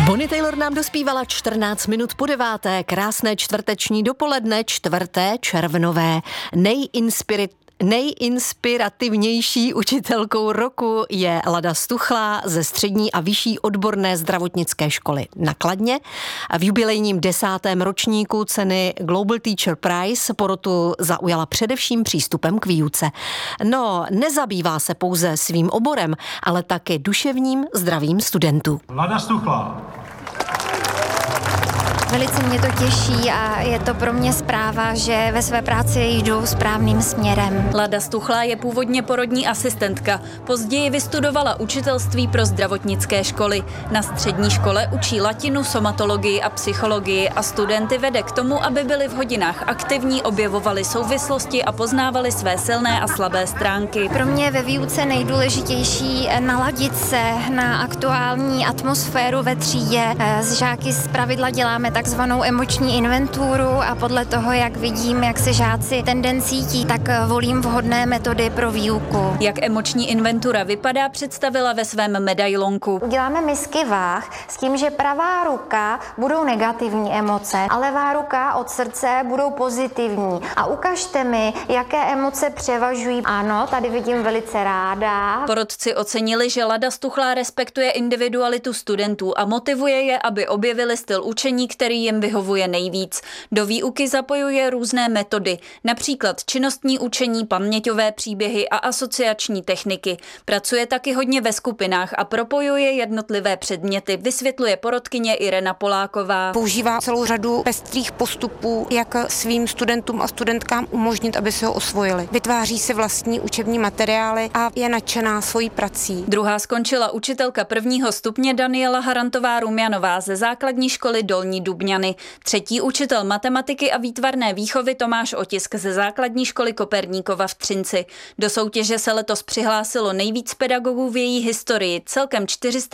Bonnie Taylor nám dospívala 14 minut po 9. Krásné čtvrteční dopoledne, 4. červnové. Nejinspirativnější učitelkou roku je Lada Stuchlá ze střední a vyšší odborné zdravotnické školy na Kladně. V jubilejním 10. ročníku ceny Global Teacher Prize porotu zaujala především přístupem k výuce. No, nezabývá se pouze svým oborem, ale také duševním zdravím studentů. Lada Stuchlá. Velice mě to těší a je to pro mě zpráva, že ve své práci jdu správným směrem. Lada Stuchlá je původně porodní asistentka. Později vystudovala učitelství pro zdravotnické školy. Na střední škole učí latinu, somatologii a psychologii a studenty vede k tomu, aby byli v hodinách aktivní, objevovali souvislosti a poznávali své silné a slabé stránky. Pro mě je ve výuce nejdůležitější naladit se na aktuální atmosféru ve třídě. S žáky zpravidla děláme takzvanou emoční inventuru a podle toho, jak vidím, jak se žáci ten cítí, tak volím vhodné metody pro výuku. Jak emoční inventura vypadá, představila ve svém medailonku. Uděláme misky váh s tím, že pravá ruka budou negativní emoce a levá ruka od srdce budou pozitivní. A ukažte mi, jaké emoce převažují. Ano, tady vidím velice ráda. Porotci ocenili, že Lada Stuchlá respektuje individualitu studentů a motivuje je, aby objevili styl učení, který jim vyhovuje nejvíc. Do výuky zapojuje různé metody, například činnostní učení, paměťové příběhy a asociační techniky. Pracuje taky hodně ve skupinách a propojuje jednotlivé předměty, vysvětluje porotkyně Irena Poláková. Používá celou řadu pestrých postupů, jak svým studentům a studentkám umožnit, aby se ho osvojili. Vytváří si vlastní učební materiály a je nadšená svojí prací. Druhá skončila učitelka 1. stupně Daniela Harantová-Rumjanová ze základní školy Dolní Dubňany. Třetí učitel matematiky a výtvarné výchovy Tomáš Otisk ze základní školy Koperníkova v Třinci. Do soutěže se letos přihlásilo nejvíc pedagogů v její historii, celkem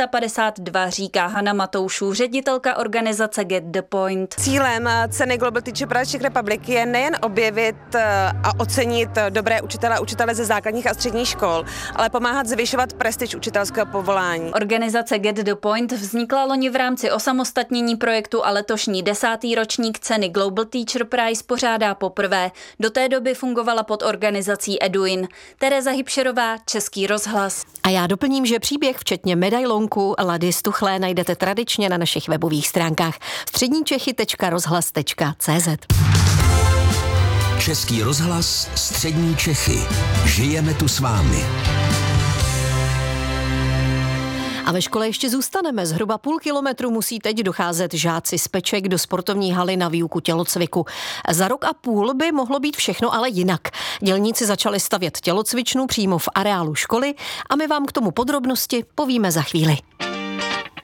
452, říká Hana Matoušů, ředitelka organizace Get the Point. Cílem ceny Global Teacher Prize Czech Republic je nejen objevit a ocenit dobré učitele a učitele ze základních a středních škol, ale pomáhat zvyšovat prestiž učitelského povolání. Organizace Get the Point vznikla loni v rámci osamostatnění projektu a letošní 10. ročník ceny Global Teacher Prize pořádá poprvé. Do té doby fungovala pod organizací Eduin. Tereza Hybšerová, Český rozhlas. A já doplním, že příběh včetně medailonku Lady Stuchlé najdete tradičně na našich webových stránkách středníčechy.rozhlas.cz. Český rozhlas, Střední Čechy. Žijeme tu s vámi. A ve škole ještě zůstaneme. Zhruba půl kilometru musí teď docházet žáci z Peček do sportovní haly na výuku tělocviku. Za rok a půl by mohlo být všechno ale jinak. Dělníci začali stavět tělocvičnu přímo v areálu školy a my vám k tomu podrobnosti povíme za chvíli.